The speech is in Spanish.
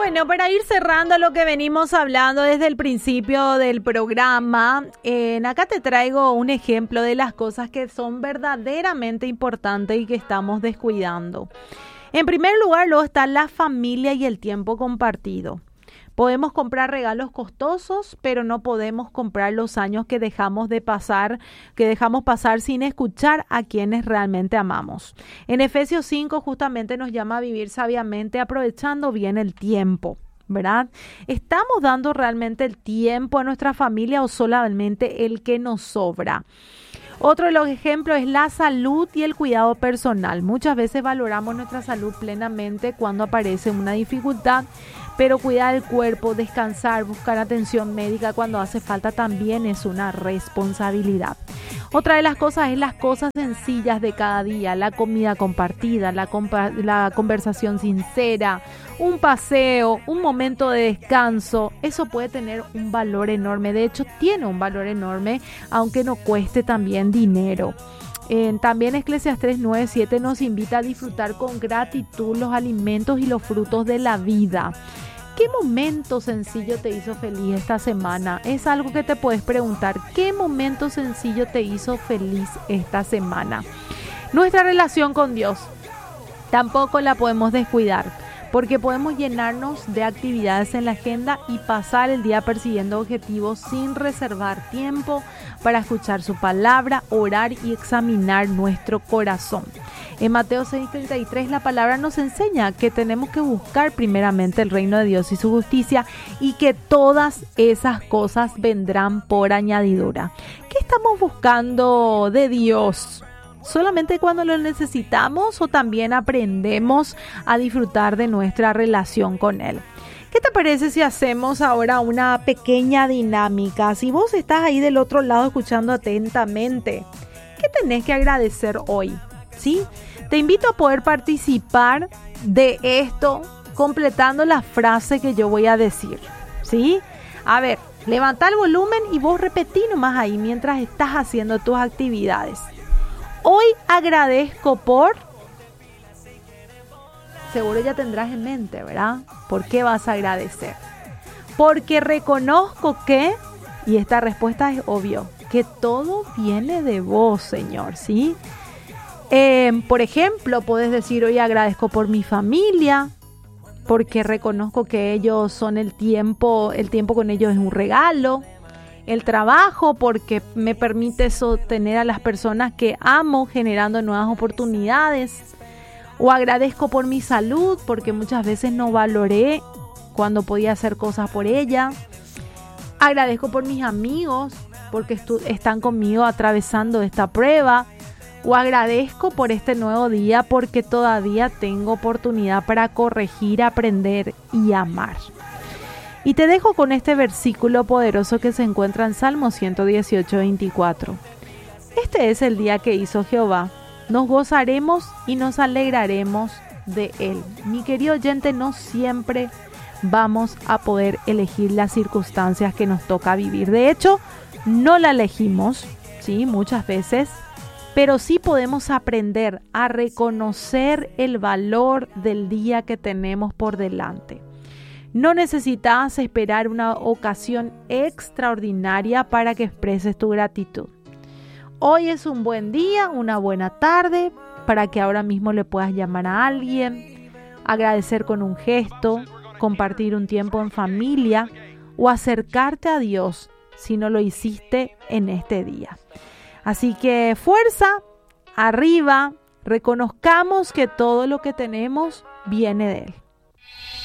Bueno, para ir cerrando lo que venimos hablando desde el principio del programa, acá te traigo un ejemplo de las cosas que son verdaderamente importantes y que estamos descuidando. En primer lugar, luego está la familia y el tiempo compartido. Podemos comprar regalos costosos, pero no podemos comprar los años que dejamos pasar sin escuchar a quienes realmente amamos. En Efesios 5 justamente nos llama a vivir sabiamente, aprovechando bien el tiempo, ¿verdad? ¿Estamos dando realmente el tiempo a nuestra familia o solamente el que nos sobra? Otro de los ejemplos es la salud y el cuidado personal. Muchas veces valoramos nuestra salud plenamente cuando aparece una dificultad, pero cuidar el cuerpo, descansar, buscar atención médica cuando hace falta también es una responsabilidad. Otra de las cosas es las cosas sencillas de cada día, la comida compartida, la conversación sincera, un paseo, un momento de descanso. Eso puede tener un valor enorme, de hecho tiene un valor enorme, aunque no cueste también dinero. También Eclesiastés 9:7 nos invita a disfrutar con gratitud los alimentos y los frutos de la vida. ¿Qué momento sencillo te hizo feliz esta semana? Es algo que te puedes preguntar. ¿Qué momento sencillo te hizo feliz esta semana? Nuestra relación con Dios tampoco la podemos descuidar, porque podemos llenarnos de actividades en la agenda y pasar el día persiguiendo objetivos sin reservar tiempo para escuchar su palabra, orar y examinar nuestro corazón. En Mateo 6:33 la palabra nos enseña que tenemos que buscar primeramente el reino de Dios y su justicia y que todas esas cosas vendrán por añadidura. ¿Qué estamos buscando de Dios? ¿Solamente cuando lo necesitamos o también aprendemos a disfrutar de nuestra relación con Él? ¿Qué te parece si hacemos ahora una pequeña dinámica? Si vos estás ahí del otro lado escuchando atentamente, ¿qué tenés que agradecer hoy? ¿Sí? Te invito a poder participar de esto completando la frase que yo voy a decir. ¿Sí? A ver, levanta el volumen y vos repetí nomás ahí mientras estás haciendo tus actividades. Hoy agradezco por... Seguro ya tendrás en mente, ¿verdad? ¿Por qué vas a agradecer? Porque reconozco que, y esta respuesta es obvio, que todo viene de vos, Señor, ¿sí? Por ejemplo, puedes decir, hoy agradezco por mi familia, porque reconozco que ellos son el tiempo con ellos es un regalo. El trabajo, porque me permite sostener a las personas que amo, generando nuevas oportunidades. O agradezco por mi salud, porque muchas veces no valoré cuando podía hacer cosas por ella. Agradezco por mis amigos, porque están conmigo atravesando esta prueba. O agradezco por este nuevo día, porque todavía tengo oportunidad para corregir, aprender y amar. Y te dejo con este versículo poderoso que se encuentra en Salmo 118:24. Este es el día que hizo Jehová. Nos gozaremos y nos alegraremos de él. Mi querido oyente, no siempre vamos a poder elegir las circunstancias que nos toca vivir. De hecho, no la elegimos, ¿sí? Muchas veces, pero sí podemos aprender a reconocer el valor del día que tenemos por delante. No necesitas esperar una ocasión extraordinaria para que expreses tu gratitud. Hoy es un buen día, una buena tarde, para que ahora mismo le puedas llamar a alguien, agradecer con un gesto, compartir un tiempo en familia o acercarte a Dios si no lo hiciste en este día. Así que fuerza, arriba, reconozcamos que todo lo que tenemos viene de Él.